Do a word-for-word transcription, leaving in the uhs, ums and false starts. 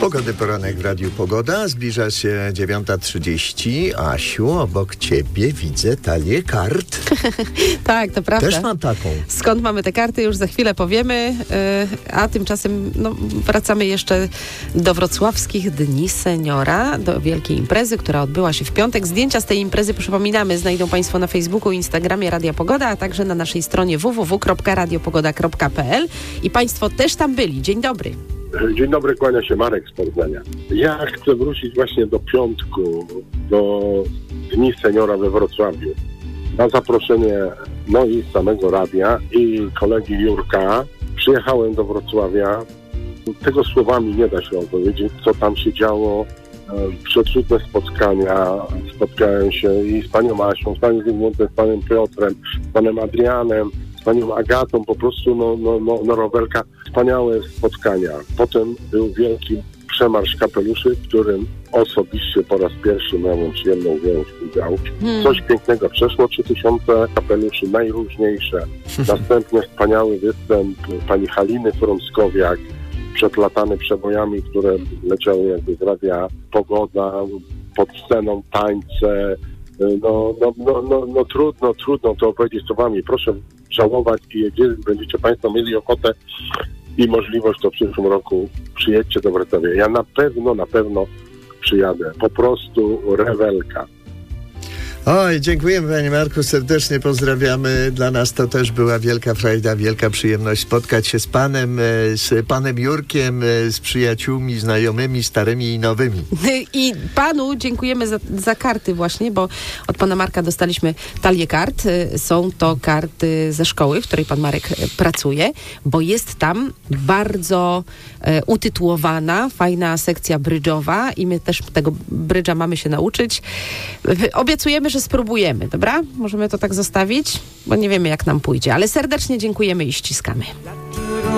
Pogody poranek w Radiu Pogoda. Zbliża się dziewiąta trzydzieści. Asiu, obok ciebie widzę talię kart. Tak, to prawda. Też mam taką. Skąd mamy te karty, już za chwilę powiemy. Yy, a tymczasem no, wracamy jeszcze do wrocławskich Dni Seniora, do wielkiej imprezy, która odbyła się w piątek. Zdjęcia z tej imprezy, przypominamy, znajdą Państwo na Facebooku i Instagramie Radia Pogoda, a także na naszej stronie w w w kropka radiopogoda kropka p l. I Państwo też tam byli. Dzień dobry. Dzień dobry, kłania się Marek z Poznania. Ja chcę wrócić właśnie do piątku, do Dni Seniora we Wrocławiu. Na zaproszenie no i samego radia i kolegi Jurka przyjechałem do Wrocławia. Tego słowami nie da się opowiedzieć, co tam się działo. Przecudne spotkania. Spotkałem się i z panią Asią, z panem Zygmuntem, z panem Piotrem, z panem Adrianem, z panią Agatą, po prostu no, no, no, no Rowelka. Wspaniałe spotkania. Potem był wielki przemarsz kapeluszy, w którym osobiście po raz pierwszy miałem przyjemność wziąć udział. Hmm. Coś pięknego. Przeszło trzy tysiące kapeluszy, najróżniejsze. Następnie wspaniały występ pani Haliny Frąckowiak, przeplatany przebojami, które leciały jakby z radia Pogoda, pod sceną tańce. No, no, no, no, no trudno, trudno to opowiedzieć słowami. Proszę żałować i jeżeli będziecie Państwo mieli ochotę i możliwość, to w przyszłym roku przyjedźcie do Wrocławia. Ja na pewno, na pewno przyjadę. Po prostu rewelka. Oj, dziękujemy Panie Marku, serdecznie pozdrawiamy. Dla nas to też była wielka frajda, wielka przyjemność spotkać się z Panem, z Panem Jurkiem, z przyjaciółmi, znajomymi, starymi i nowymi. I Panu dziękujemy za, za karty właśnie, bo od Pana Marka dostaliśmy talię kart. Są to karty ze szkoły, w której Pan Marek pracuje, bo jest tam bardzo e, utytułowana, fajna sekcja brydżowa i my też tego brydża mamy się nauczyć. Obiecujemy, że spróbujemy, dobra? Możemy to tak zostawić, bo nie wiemy, jak nam pójdzie, ale serdecznie dziękujemy i ściskamy.